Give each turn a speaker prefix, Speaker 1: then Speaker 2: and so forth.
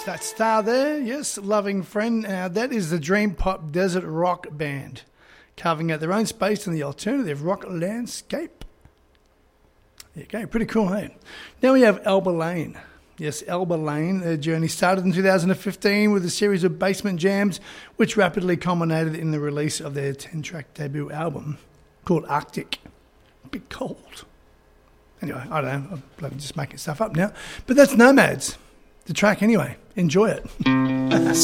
Speaker 1: That star there, yes, Loving Friend. That is the Dream Pop Desert Rock Band, carving out their own space in the alternative rock landscape. There you go, pretty cool, hey? Now we have Alba Lane. Yes, Alba Lane. Their journey started in 2015 with a series of basement jams, which rapidly culminated in the release of their 10-track debut album called Arctic. A bit cold. Anyway, I don't know, I'm bloody just making stuff up now. But that's Nomads, the track anyway. Enjoy it.